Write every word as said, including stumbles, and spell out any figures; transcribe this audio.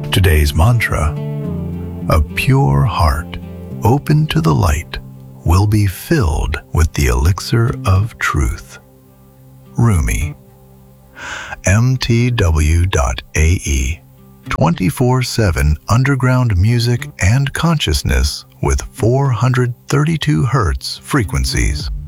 Today's mantra: a pure heart, open to the light, will be filled with the elixir of truth. Rumi. M T W dot A E. twenty-four seven underground music and consciousness with four hundred thirty-two hertz frequencies.